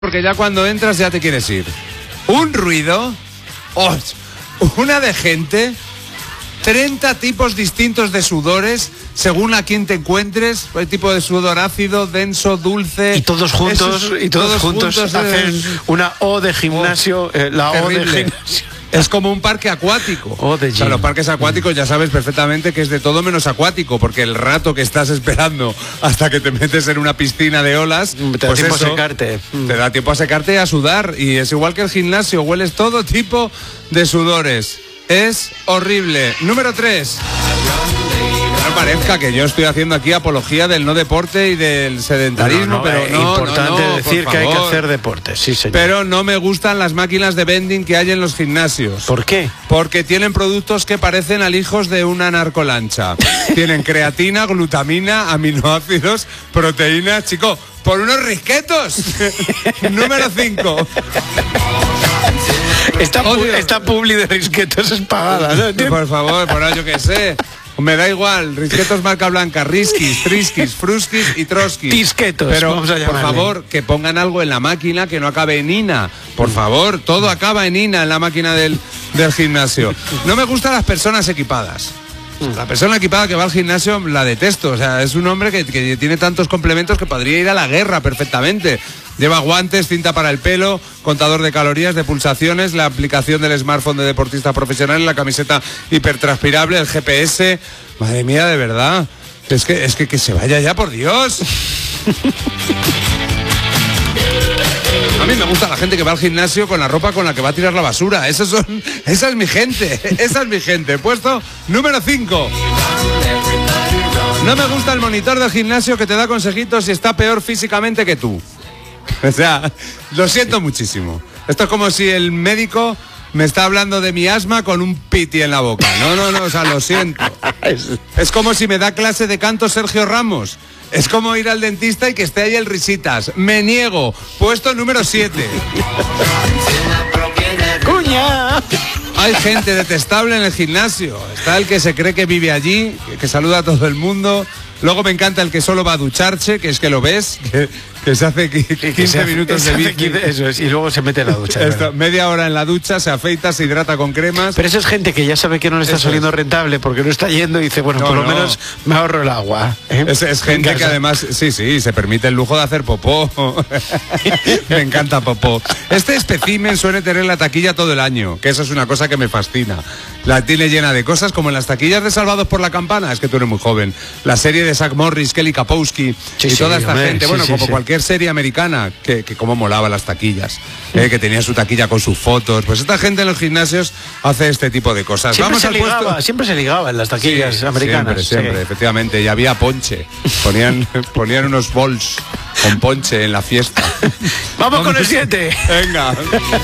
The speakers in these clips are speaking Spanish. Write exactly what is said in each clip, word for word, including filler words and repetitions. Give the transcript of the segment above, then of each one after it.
Porque ya cuando entras ya te quieres ir. Un ruido, oh, una de gente, treinta tipos distintos de sudores, según a quién te encuentres, el tipo de sudor ácido, denso, dulce. Y todos juntos, es, y todos, todos juntos, juntos hacen es, una O de gimnasio, oh, eh, la terrible. O de gimnasio. Es como un parque acuático. O de gym. O sea, los parques acuáticos ya sabes perfectamente que es de todo menos acuático, porque el rato que estás esperando hasta que te metes en una piscina de olas, te da pues tiempo eso, a secarte. Te da tiempo a secarte y a sudar. Y es igual que el gimnasio, hueles todo tipo de sudores. Es horrible. Número tres. No parezca que yo estoy haciendo aquí apología del no deporte y del sedentarismo, no, no, pero es no, importante no, no, decir por que hay que favor. hacer deporte, sí señor. Pero no me gustan las máquinas de vending que hay en los gimnasios. ¿Por qué? Porque tienen productos que parecen alijos de una narcolancha. Tienen creatina, glutamina, aminoácidos, proteínas, chico, por unos risquetos. Número cinco. Esta, pu esta publi de risquetos es pagada, ¿no? Por favor, por ahí yo que sé. Me da igual, risquetos marca blanca, riskis, triskis, fruskis y troskis. Tisquetos, pero vamos a por llamarle. favor, que pongan algo en la máquina que no acabe en ina. Por favor, todo acaba en ina en la máquina del, del gimnasio. No me gustan las personas equipadas. La persona equipada que va al gimnasio la detesto. O sea, es un hombre que, que tiene tantos complementos que podría ir a la guerra perfectamente. Lleva guantes, cinta para el pelo, contador de calorías, de pulsaciones, la aplicación del smartphone de deportista profesional, la camiseta hipertranspirable, el G P S. Madre mía, de verdad. Es que, es que, que se vaya ya, por Dios. A mí me gusta la gente que va al gimnasio con la ropa con la que va a tirar la basura. Esos son, esa es mi gente. Esa es mi gente. Puesto número cinco. No me gusta el monitor del gimnasio que te da consejitos si está peor físicamente que tú. O sea, lo siento muchísimo. Esto es como si el médico me está hablando de mi asma con un piti en la boca. No, no, no, o sea, lo siento. Es como si me da clase de canto Sergio Ramos. Es como ir al dentista y que esté ahí el risitas. Me niego. Puesto número siete. ¡Cuña! Hay gente detestable en el gimnasio. Está el que se cree que vive allí, que saluda a todo el mundo. Luego me encanta el que solo va a ducharse, que es que lo ves, que, que se hace quince minutos de bici. Eso es, y luego se mete en la ducha. Esto, media hora en la ducha, se afeita, se hidrata con cremas. Pero eso es gente que ya sabe que no le está Eso saliendo es. rentable porque no está yendo y dice, bueno, No, por lo no. menos me ahorro el agua. ¿eh? Es, es gente que además, sí, sí, se permite el lujo de hacer popó. Me encanta popó. Este espécimen suele tener la taquilla todo el año, que eso es una cosa que me fascina. La tiene llena de cosas, como en las taquillas de Salvados por la Campana, es que tú eres muy joven. La serie de Zach Morris, Kelly Kapowski sí, y toda sí, esta hombre, gente, sí, bueno, sí, como sí. cualquier serie americana, que, que como molaba las taquillas, eh, que tenía su taquilla con sus fotos. Pues esta gente en los gimnasios hace este tipo de cosas. Siempre, Vamos se al ligaba, puesto... siempre se ligaba en las taquillas Sí, americanas. Siempre, siempre, sí. efectivamente. Y había ponche. Ponían, ponían unos bols con ponche en la fiesta. Vamos, Vamos con el siete. Venga.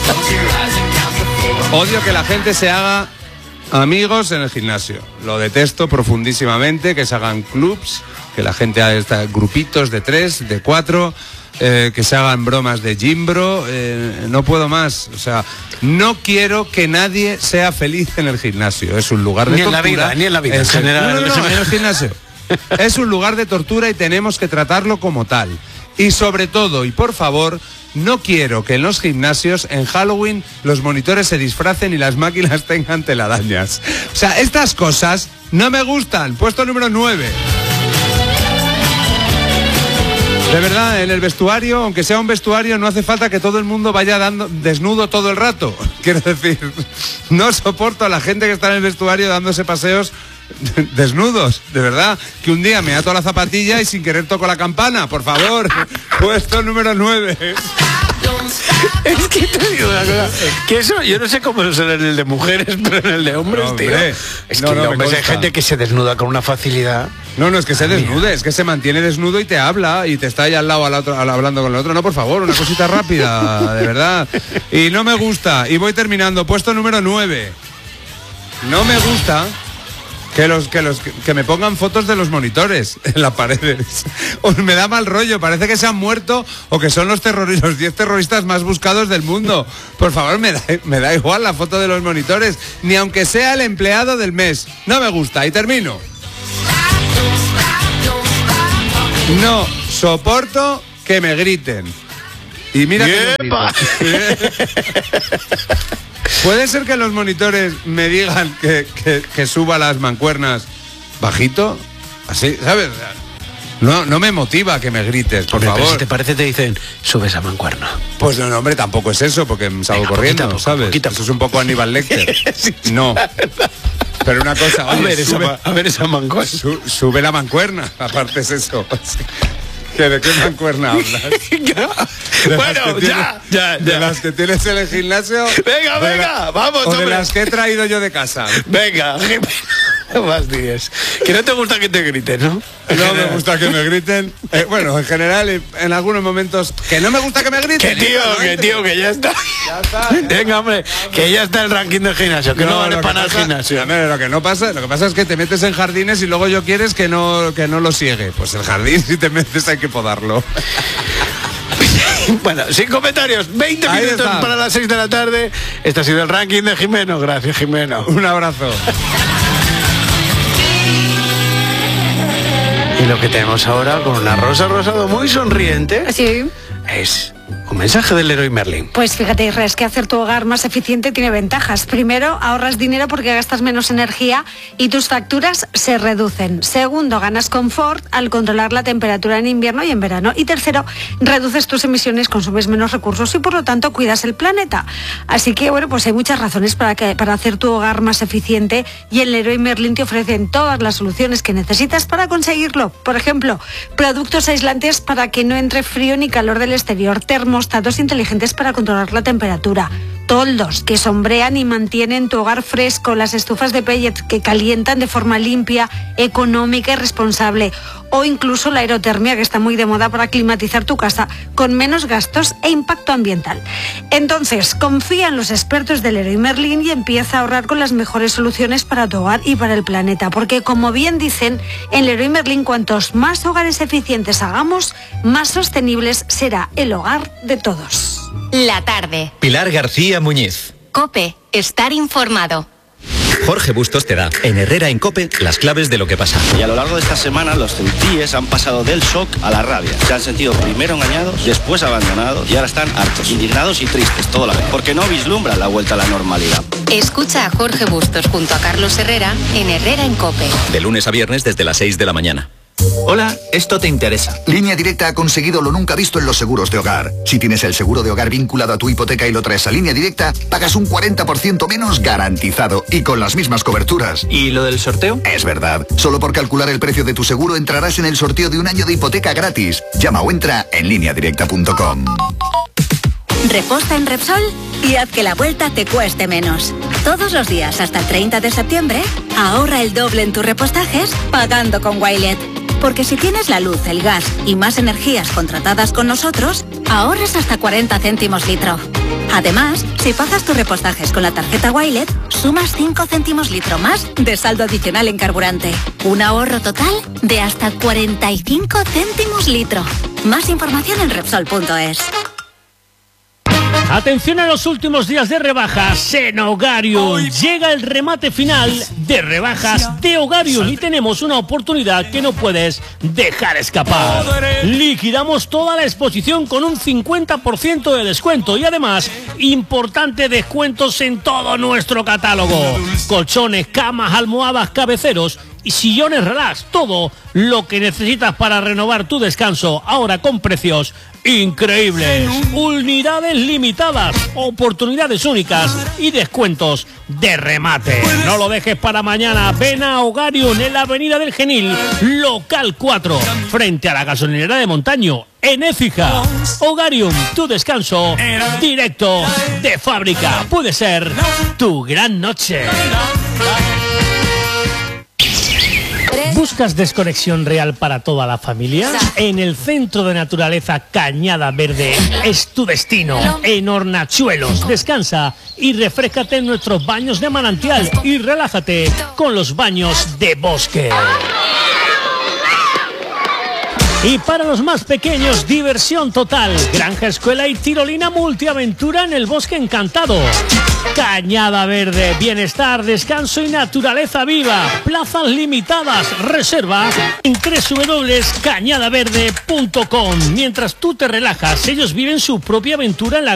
Odio que la gente se haga amigos en el gimnasio. Lo detesto profundísimamente, que se hagan clubs, que la gente haga grupitos de tres, de cuatro, eh, que se hagan bromas de gimbro. Eh, no puedo más. O sea, no quiero que nadie sea feliz en el gimnasio. Es un lugar de ni tortura. En la vida, ni en la vida, es, en general. No, no, no, en el gimnasio. Es un lugar de tortura y tenemos que tratarlo como tal. Y sobre todo, y por favor, no quiero que en los gimnasios, en Halloween, los monitores se disfracen y las máquinas tengan telarañas. O sea, estas cosas no me gustan. Puesto número nueve. De verdad, en el vestuario, aunque sea un vestuario, no hace falta que todo el mundo vaya dando desnudo todo el rato. Quiero decir, no soporto a la gente que está en el vestuario dándose paseos desnudos, de verdad. Que un día me ato la zapatilla y sin querer toco la campana, por favor. Puesto número nueve. Es que te digo una cosa, que eso, yo no sé cómo es en el de mujeres, pero en el de hombres, No, tío. hombre. Es No, que no, de me hombres hay consta. gente que se desnuda con una facilidad. No, no, es que se desnude, es que se mantiene desnudo y te habla y te está ahí al lado al otro, al- hablando con el otro. No, por favor, una cosita rápida, de verdad. Y no me gusta, y voy terminando, puesto número nueve. No me gusta que los que los que me pongan fotos de los monitores en las paredes. O me da mal rollo, parece que se han muerto o que son los terroristas, los diez terroristas más buscados del mundo. Por favor, me da, me da igual la foto de los monitores, ni aunque sea el empleado del mes. No me gusta, y termino. No soporto que me griten. Y mira que no grito. ¿Puede ser que los monitores me digan que, que, que suba las mancuernas bajito? Así, ¿sabes? No, no me motiva que me grites, por Hombre, favor. pero si te parece te dicen, sube esa mancuerna. Pues no, no, hombre, tampoco es eso, porque me salgo Venga, corriendo, poquito a poco, ¿sabes? poquito a Eso es un poco Aníbal Lecter. Sí, sí, no. Pero una cosa, oye, a, ver sube, esa, a ver esa mancuerna. Su, sube la mancuerna, aparte es eso. ¿Que ¿De qué mancuerna hablas? Bueno, ya, ya, ya. ¿De las que tienes en el gimnasio? Venga, venga, la, vamos, o hombre. de las que he traído yo de casa. Venga, no más diez. Que no te gusta que te griten, ¿no? No me gusta que me griten. Eh, bueno, en general, en algunos momentos, que no me gusta que me griten. Que tío, que tío, que ya está. Ya está. Venga, hombre, que ya está el ranking del gimnasio, que no, no vale para nada el gimnasio. Ver, lo que no pasa, lo que pasa es que te metes en jardines y luego yo quieres que no, que no lo siegue. Pues el jardín, si te metes, hay que podarlo. Bueno, sin comentarios, veinte Ahí minutos está. para las seis de la tarde. Este ha sido el ranking de Jimeno. Gracias, Jimeno. Un abrazo. Y lo que tenemos ahora con una Rosa Rosado muy sonriente Sí. es un mensaje del Leroy Merlin. Pues fíjate, Isra, es que hacer tu hogar más eficiente tiene ventajas. Primero, ahorras dinero porque gastas menos energía y tus facturas se reducen. Segundo, ganas confort al controlar la temperatura en invierno y en verano. Y tercero, reduces tus emisiones, consumes menos recursos y por lo tanto cuidas el planeta. Así que, bueno, pues hay muchas razones para, que, para hacer tu hogar más eficiente y en Leroy Merlin te ofrecen todas las soluciones que necesitas para conseguirlo. Por ejemplo, productos aislantes para que no entre frío ni calor del exterior, termostatos inteligentes para controlar la temperatura, toldos que sombrean y mantienen tu hogar fresco, las estufas de pellets que calientan de forma limpia, económica y responsable, o incluso la aerotermia, que está muy de moda para climatizar tu casa con menos gastos e impacto ambiental. Entonces, confía en los expertos del Leroy Merlin y empieza a ahorrar con las mejores soluciones para tu hogar y para el planeta, porque como bien dicen, en Leroy Merlin cuantos más hogares eficientes hagamos, más sostenibles será el hogar de todos. La tarde. Pilar García Muñiz. COPE. Estar informado. Jorge Bustos te da, en Herrera en COPE, las claves de lo que pasa. Y a lo largo de esta semana los celtíes han pasado del shock a la rabia. Se han sentido primero engañados, después abandonados y ahora están hartos, indignados y tristes todo la vez, porque no vislumbran la vuelta a la normalidad. Escucha a Jorge Bustos junto a Carlos Herrera en Herrera en COPE. De lunes a viernes desde las seis de la mañana. Hola, esto te interesa. Línea Directa ha conseguido lo nunca visto en los seguros de hogar. Si tienes el seguro de hogar vinculado a tu hipoteca y lo traes a Línea Directa, pagas un cuarenta por ciento menos garantizado y con las mismas coberturas. ¿Y lo del sorteo? Es verdad. Solo por calcular el precio de tu seguro entrarás en el sorteo de un año de hipoteca gratis. Llama o entra en línea directa punto com. Reposta en Repsol y haz que la vuelta te cueste menos. Todos los días hasta el treinta de septiembre, ahorra el doble en tus repostajes pagando con Wilet. Porque si tienes la luz, el gas y más energías contratadas con nosotros, ahorras hasta cuarenta céntimos litro. Además, si pagas tus repostajes con la tarjeta Wilet, sumas cinco céntimos litro más de saldo adicional en carburante. Un ahorro total de hasta cuarenta y cinco céntimos litro. Más información en Repsol punto es. Atención a los últimos días de rebajas en Hogarium. Llega el remate final de rebajas de Hogarium y tenemos una oportunidad que no puedes dejar escapar. Liquidamos toda la exposición con un cincuenta por ciento de descuento y además importantes descuentos en todo nuestro catálogo. Colchones, camas, almohadas, cabeceros y sillones relax, todo lo que necesitas para renovar tu descanso, ahora con precios increíbles. Unidades limitadas, oportunidades únicas y descuentos de remate. No lo dejes para mañana. Ven a Hogarium en la Avenida del Genil, local cuatro, frente a la gasolinera de Montaño, en Écija. Hogarium, tu descanso directo de fábrica. Puede ser tu gran noche. ¿Buscas desconexión real para toda la familia? En el Centro de Naturaleza Cañada Verde es tu destino. En Hornachuelos, descansa y refréscate en nuestros baños de manantial y relájate con los baños de bosque. Y para los más pequeños, diversión total. Granja, escuela y tirolina multiaventura en el Bosque Encantado. Cañada Verde, bienestar, descanso y naturaleza viva. Plazas limitadas. Reserva en doble u doble u doble u punto cañada verde punto com. Mientras tú te relajas, ellos viven su propia aventura en la